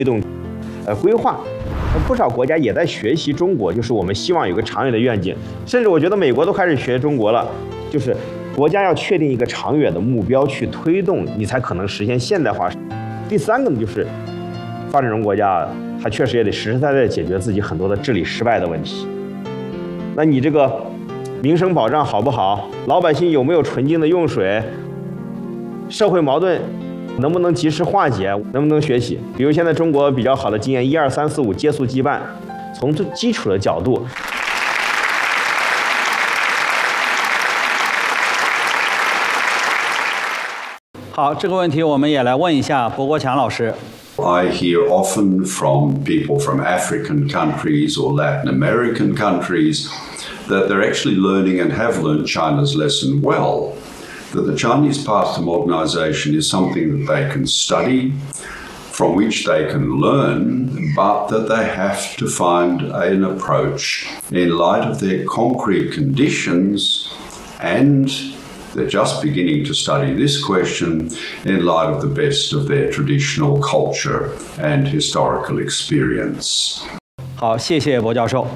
动规划。不少国家也在学习中国，就是我们希望有个长远的愿景，甚至我觉得美国都开始学中国了，就是国家要确定一个长远的目标去推动，你才可能实现现代化。第三个呢，就是发展中国家，它确实也得实实在在解决自己很多的治理失败的问题。那你这个民生保障好不好？老百姓有没有纯净的用水？社会矛盾能不能及时化解？能不能学习？比如现在中国比较好的经验，1、2、3、4、5接宿羁绊，从最基础的角度。 好，这个问题我们也来问一下博国强老师。 I hear often from people from African countries or Latin American countries that they're actually learning and have learned China's lesson well. That the Chinese path to modernization is something that they can study, from which they can learn, but that they have to find an approach in light of their concrete conditions, and they're just beginning to study this question in light of the best of their traditional culture and historical experience. 好，谢谢博教授。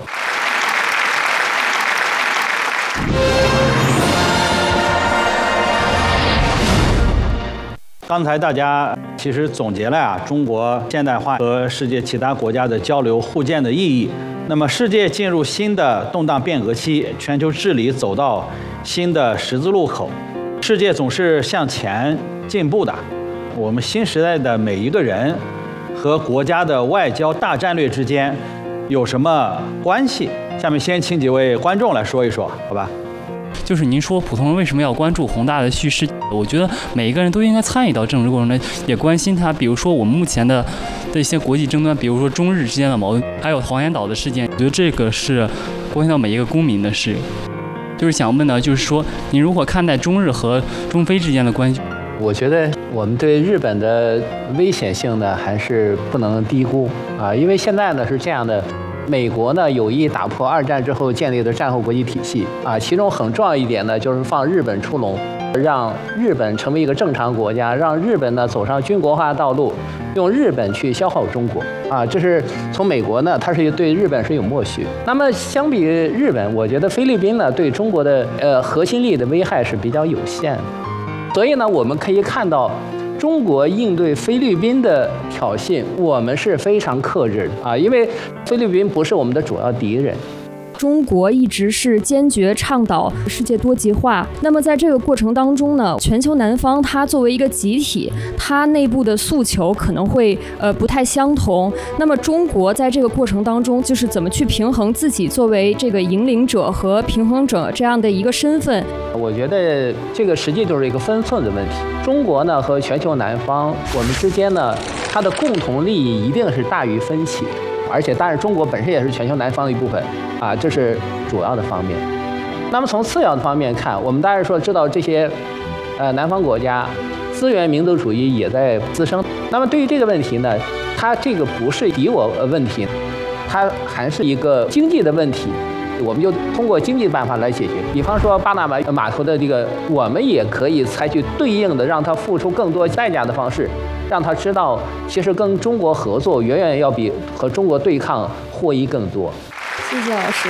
刚才大家其实总结了中国现代化和世界其他国家的交流互鉴的意义。那么世界进入新的动荡变革期，全球治理走到新的十字路口，世界总是向前进步的。我们新时代的每一个人和国家的外交大战略之间有什么关系？下面先请几位观众来说一说，好吧？ 就是您说普通人为什么要关注宏大的叙事？我觉得每一个人都应该参与到政治过程中，也关心它。比如说我们目前的一些国际争端，比如说中日之间的矛盾，还有黄岩岛的事件，我觉得这个是关系到每一个公民的事。就是想问的，就是说您如何看待中日和中非之间的关系？ 我觉得我们对日本的危险性呢，还是不能低估啊，因为现在呢是这样的。美国呢有意打破2战之后建立的战后国际体系啊，其中很重要一点呢就是放日本出笼，让日本成为一个正常国家，让日本呢走上军国化道路，用日本去消耗中国啊，这是从美国呢，它是对日本是有默许。那么相比日本，我觉得菲律宾呢对中国的核心利益的危害是比较有限的，所以呢我们可以看到。中国应对菲律宾的挑衅，我们是非常克制的啊，因为菲律宾不是我们的主要敌人。 中国一直是坚决倡导世界多极化，那么在这个过程当中呢，全球南方它作为一个集体，它内部的诉求可能会不太相同。那么中国在这个过程当中，就是怎么去平衡自己作为这个引领者和平衡者这样的一个身份？ 我觉得这个实际就是一个分寸的问题。中国呢和全球南方，我们之间呢，它的共同利益一定是大于分歧。而且，当然，中国本身也是全球南方的一部分啊，这是主要的方面。那么从次要的方面看，我们当然说知道这些南方国家资源民族主义也在滋生。那么对于这个问题呢，它这个不是敌我问题，它还是一个经济的问题。我们就通过经济办法来解决。比方说巴拿马码头的这个，我们也可以采取对应的让它付出更多代价的方式。让他知道，其实跟中国合作远远要比和中国对抗获益更多。 谢谢老师。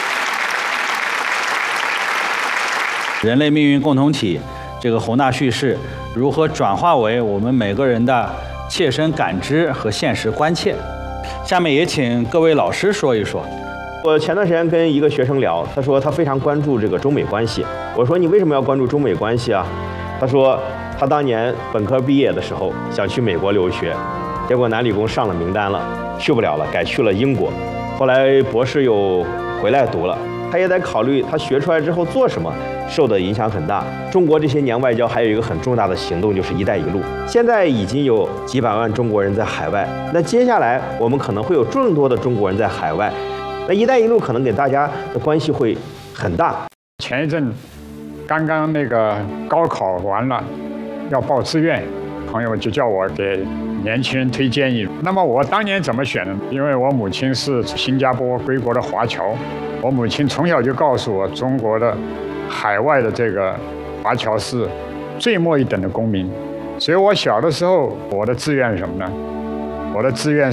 人类命运共同体这个宏大叙事如何转化为我们每个人的切身感知和现实关切？下面也请各位老师说一说。 我前段时间跟一个学生聊，他说他非常关注这个中美关系。我说你为什么要关注中美关系啊？他说。他当年本科毕业的时候想去美国留学，结果南理工上了名单了，去不了了，改去了英国。后来博士又回来读了，他也得考虑他学出来之后做什么，受的影响很大。中国这些年外交还有一个很重大的行动，就是“一带一路”。现在已经有几百万中国人在海外，那接下来我们可能会有更多的中国人在海外，那“一带一路”可能给大家的关系会很大。 前一阵刚刚那个高考完了。要报志愿，朋友就叫我给年轻人推荐一。那么我当年怎么选呢？因为我母亲是新加坡归国的华侨，我母亲从小就告诉我，中国的海外的这个华侨是最末一等的公民。所以我小的时候，我的志愿是什么呢？ 我的志愿